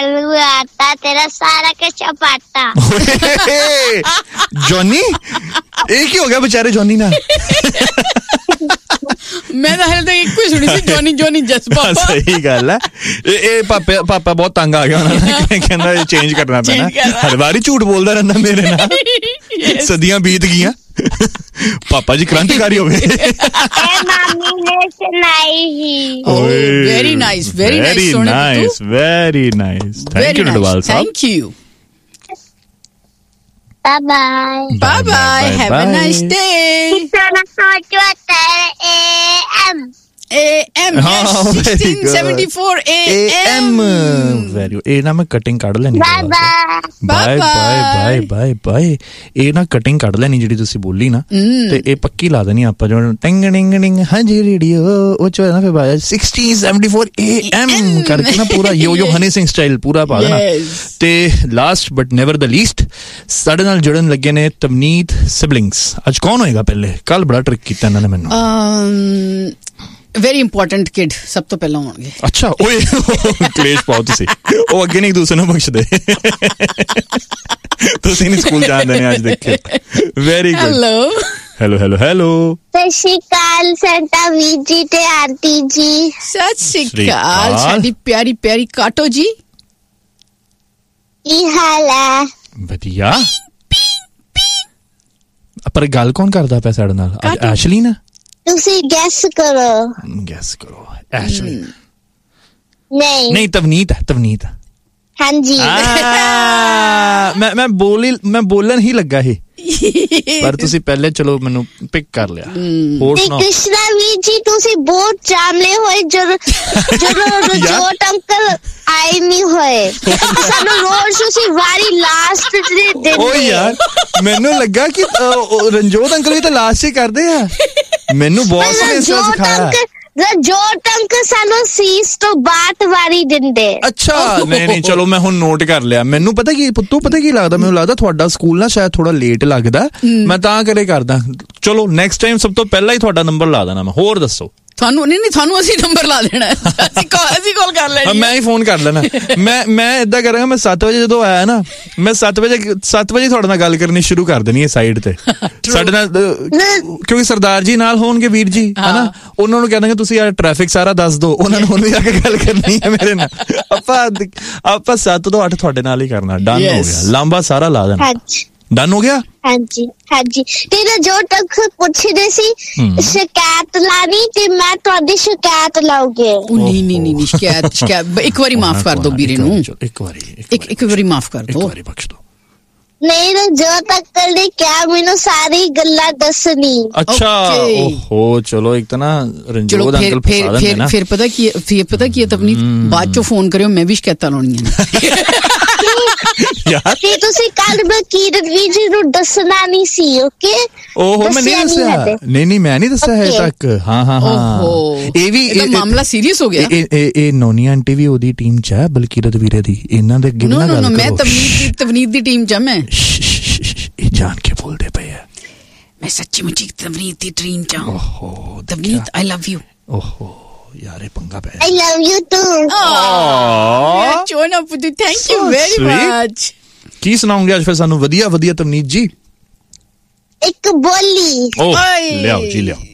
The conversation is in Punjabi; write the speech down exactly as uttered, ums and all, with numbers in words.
आलू आटा तेरा सारा का चपाटा। जॉनी एक ही हो गया बेचारे जॉनी ना। मैं तो हले तक एक ही सुनी सी जॉनी जॉनी जस पापा। सही गल है। ए, ए पापा पापा बहुत तंग आ गया उन्होंने कहना ये चेंज करना पैना। हर बार ही झूठ बोलदा रहंदा मेरे नाल। सदियां बीत गईयां। पापा जी क्रांतिकारी हो गए। मामी ने सुनाई ही। Very nice very nice nice very nice. Thank you नटवाल साहब। Thank you. Bye bye. Bye bye. Have a nice day. A M. A M. Yes. sixteen seventy-four A M. Very good. ਇਹ ਨਾ ਮੈਂ ਕਟਿੰਗ ਕੱਢ ਲੈਣੀ। Bye bye. Bye bye bye bye bye. ਇਹ ਨਾ ਕਟਿੰਗ ਕੱਢ ਲੈਣੀ ਜਿਹੜੀ ਤੁਸੀਂ ਬੋਲੀ ਨਾ ਤੇ ਇਹ ਪੱਕੀ ਲਾ ਦੇਣੀ ਆਪਾਂ ਜੋ ਟਿੰਗ ਟਿੰਗ ਟਿੰਗ ਹਾਂਜੀ ਰੇਡੀਓ ਉਹ ਚ ਨਾ ਫਿਰ bye sixteen seventy-four A M ਕਰਕੇ ਨਾ ਪੂਰਾ ਯੋ ਯੋ ਹਨੀ ਸਿੰਘ ਸਟਾਈਲ ਪੂਰਾ ਪਾ ਦੇਣਾ। ਤੇ last but never the least ਸਾਡੇ ਨਾਲ ਜੁੜਨ ਲੱਗੇ ਨੇ ਤਵਨੀਤ ਸਿਬਲਿੰਗਸ। ਅੱਜ ਕੌਣ ਹੋਏਗਾ ਪਹਿਲੇ? ਕੱਲ ਬੜਾ ਟ੍ਰਿਕ ਕੀਤਾ ਇਹਨਾਂ ਨੇ ਮੈਨੂੰ। ਵੈਰੀ ਇੰਪੋਰਟੈਂਟ ਕਿਡ ਸਭ ਤੋਂ ਪਹਿਲਾਂ ਹੋਣਗੇ। ਅੱਛਾ ਓਏ ਕਲੇਸ਼ ਪਾਓ ਤੁਸੀਂ ਉਹ ਅੱਗੇ ਨਹੀਂ ਦੂਸਰੇ ਨੂੰ ਬਖਸ਼ਦੇ। ਤੁਸੀਂ ਨਹੀਂ ਸਕੂਲ ਜਾਂਦੇ ਨੇ ਅੱਜ ਦੇਖਿਓ। Very good. Hello hello hello hello ਸਤਿ ਸ਼੍ਰੀ ਅਕਾਲ ਸੰਤਾ ਵੀਰ ਜੀ ਤੇ ਆਂਟੀ ਜੀ। ਸਤਿ ਸ਼੍ਰੀ ਅਕਾਲ ਸਾਡੀ ਪਿਆਰੀ ਪਿਆਰੀ ਕਾਟੋ ਜੀ। ਕੀ ਹਾਲ ਹੈ? ਵਧੀਆ। ਪਰ ਗੱਲ ਕੌਣ ਕਰਦਾ ਪਿਆ ਸਾਡੇ ਨਾਲ? ਅੱਜ ਐਸ਼ਲੀ ਨਾ? ਤੁਸੀਂ ਗੈਸ ਕਰੋ। ਗੈਸ ਕਰੋ। ਐਸ਼ਲੀ ਨਹੀਂ ਨਹੀਂ ਤਵਨੀਤ ਹੈ ਤਵਨੀਤ। ਹਾਂਜੀ ਮੈਂ ਮੈਂ ਬੋਲੀ ਮੈਂ ਬੋਲਣ ਹੀ ਲੱਗਾ ਸੀ ਪਰ ਤੁਸੀਂ ਪਹਿਲੇ ਚਲੋ ਮੈਨੂੰ ਪਿਕ ਕਰ ਲਿਆ। ਹੋਰ ਸੁਣਾਓ ਕ੍ਰਿਸ਼ਨਾ ਵੀਰ ਜੀ ਤੁਸੀਂ ਬਹੁਤ ਚਾਮਲੇ ਹੋਏ ਜਦੋਂ ਜਦੋਂ ਰਜੋਟ ਅੰਕਲ ਆਏ ਨਹੀਂ ਹੋਏ ਸਾਨੂੰ ਰੋਜ਼ ਤੁਸੀਂ ਵਾਰੀ ਲਾਸਟ ਦੇ ਦਿਨ। ਓ ਯਾਰ ਮੈਨੂੰ ਲੱਗਾ ਕਿ ਰਣਜੋਤ ਅੰਕਲ ਵੀ ਤਾਂ ਲਾਸਟ ਹੀ ਕਰਦੇ ਆ। ਮੈਨੂੰ ਬੌਸ ਨੇ ਸਿਖਾਇਆ। ਰਜੋਟ ਅੰਕਲ ਸਾਨੂੰ ਸੀਸ ਤੋਂ ਬਾਅਦ ਵਾਰੀ ਦਿੰਦੇ। ਅੱਛਾ ਨਹੀਂ ਨਹੀਂ ਚਲੋ ਮੈਂ ਹੁਣ ਨੋਟ ਕਰ ਲਿਆ। ਮੈਨੂੰ ਪਤਾ ਕੀ ਪੁੱਤੂ ਪਤਾ ਕੀ ਲੱਗਦਾ ਮੈਨੂੰ ਲੱਗਦਾ ਤੁਹਾਡਾ ਸਕੂਲ ਨਾ ਸ਼ਾਇਦ ਥੋੜਾ ਲੇਟ ਲੱਗਦਾ ਮੈਂ ਤਾਂ ਕਰੇ ਕਰਦਾ। ਚਲੋ ਨੈਕਸਟ ਟਾਈਮ ਸਭ ਤੋਂ ਪਹਿਲਾਂ ਹੀ ਤੁਹਾਡਾ ਨੰਬਰ ਲਾ ਦੇਣਾ ਮੈਂ। ਹੋਰ ਦੱਸੋ। ਤੁਹਾਨੂੰ ਨਹੀਂ ਨਹੀਂ ਤੁਹਾਨੂੰ ਅਸੀਂ ਨੰਬਰ ਲਾ ਦੇਣਾ। ਅਸੀਂ ਅਸੀਂ ਕਾਲ ਕਰ ਲੈਣੀ। ਮੈਂ ਹੀ ਫੋਨ ਕਰ ਲੈਣਾ। ਮੈਂ ਮੈਂ ਏਦਾਂ ਕਰਾਂਗਾ ਮੈਂ ਸੱਤ ਵਜੇ ਜਦੋਂ ਆਇਆ ਨਾ ਮੈਂ ਸੱਤ ਵਜੇ ਸੱਤ ਵਜੇ ਤੁਹਾਡੇ ਨਾਲ ਗੱਲ ਕਰਨੀ ਸ਼ੁਰੂ ਕਰ ਦੇਣੀ ਹੈ ਸਾਈਡ ਤੇ ਸਾਡੇ ਨਾਲ ਕਿਉਂਕਿ ਸਰਦਾਰ ਜੀ ਨਾਲ ਹੋਣਗੇ ਵੀਰ ਜੀ ਹਨਾ ਉਹਨਾਂ ਨੂੰ ਕਹਿੰਦੇ ਤੁਸੀਂ ਯਾਰ ਟ੍ਰੈਫਿਕ ਸਾਰਾ ਦੱਸ ਦਿਓ ਉਹਨਾਂ ਨੂੰ ਹੁਣ ਵੀ ਆ ਕੇ ਗੱਲ ਕਰਨੀ ਹੈ ਮੇਰੇ ਨਾਲ। ਆਪਾਂ ਆਪਾਂ ਸੱਤ ਤੋਂ ਅੱਠ ਤੁਹਾਡੇ ਨਾਲ ਹੀ ਕਰਨਾ। ਡਨ ਹੋ ਗਿਆ। ਲਾਂਬਾ ਸਾਰਾ ਲਾ ਦੇਣਾ। ਡਨ ਹੋ ਗਿਆ। ਹਾਂਜੀ ਹਾਂਜੀ ਤੇ ਜੋ ਤੱਕ ਪੁੱਛਦੇ ਸੀ ਸ਼ਿਕਾਇਤ ਲਾਣੀ ਤੇ ਮੈਂ ਤੁਹਾਡੀ ਸ਼ਿਕਾਇਤ ਲਾਉਗੇ। ਨਹੀਂ ਨਹੀਂ ਨਹੀਂ ਸ਼ਿਕਾਇਤ ਸ਼ਿਕਾਇਤ ਇੱਕ ਵਾਰੀ ਮਾਫ ਕਰ ਦੋ ਵੀਰੇ ਨੂੰ। ਇੱਕ ਵਾਰੀ ਇੱਕ ਇੱਕ ਵਾਰੀ ਮਾਫ ਕਰ ਦੋ। ਇੱਕ ਵਾਰੀ ਬਖਸ਼ ਦੋ। ਨਹੀਂ ਰਣਜੋਤ ਅੰਕਲ ਨੇ ਕਿਹਾ ਮੈਨੂੰ ਸਾਰੀ ਗੱਲਾਂ ਦੱਸਣੀ। ਅੱਛਾ ਓਹੋ ਚਲੋ ਇੱਕ ਤਾਂ ਨਾ ਰਣਜੋਤ ਅੰਕਲ ਫਸਾ ਦਿੰਦੇ ਨਾ। ਫਿਰ ਪਤਾ ਕੀ ਫਿਰ ਪਤਾ ਕੀ ਤਵਨੀਤ ਬਾਅਦ ਚੋਂ ਫੋਨ ਕਰਿਓ ਮੈਂ ਵੀ ਸ਼ਿਕਾਇਤਾਂ ਲਾਉਣੀਆਂ ਯਾਰ। ਤੇ ਤੁਸੀਂ ਕੱਲ ਬਲਕੀਰਤ ਵੀਰ ਜੀ ਨੂੰ ਦੱਸਣਾ ਨਹੀਂ ਸੀ ਓਕੇ? ਓਹੋ ਮੈਂ ਨਹੀਂ ਦੱਸਿਆ। ਨਹੀਂ ਨਹੀਂ ਮੈਂ ਨਹੀਂ ਦੱਸਿਆ ਹੈ ਤੱਕ। ਹਾਂ ਹਾਂ ਹਾਂ ਇਹ ਵੀ ਇਹ ਮਾਮਲਾ ਸੀਰੀਅਸ ਹੋ ਗਿਆ। ਇਹ ਇਹ ਨੋਨੀਆ ਆਂਟੀ ਵੀ ਉਹਦੀ ਟੀਮ ਚ ਹੈ ਬਲਕੀਰਤ ਵੀਰੇ ਦੀ। ਇਹਨਾਂ ਦੇ ਅੱਗੇ ਨਾ ਗੱਲ ਕਰੋ। ਮੈਂ ਤਵਨੀਤ ਦੀ ਤਵਨੀਤ ਦੀ ਟੀਮ ਚ ਮੈਂ ਇਹ ਜਾਣ ਕੇ ਬੋਲਦੇ ਪਏ ਆ। ਮੈਂ ਸੱਚੀ ਮੁੱਚੀ ਤਵਨੀਤ ਦੀ ਟੀਮ ਚ। ਓਹੋ ਤਵਨੀਤ ਆਈ ਲਵ ਯੂ। ਓਹੋ ਯਾਰ ਇਹ ਪੰਗਾ ਪਿਆ। I love you too. Oh, ਚੋਨਾ ਪੁੱਤੂ thank you very much. ਕੀ ਸੁਣਾਉਂਗੇ ਅੱਜ ਫਿਰ ਸਾਨੂੰ? ਵਧੀਆ ਵਧੀਆ ਤਵਨੀਤ ਜੀ। ਇੱਕ ਬੋਲੀ। ਓ ਲਿਆਓ ਜੀ ਲਿਆਓ।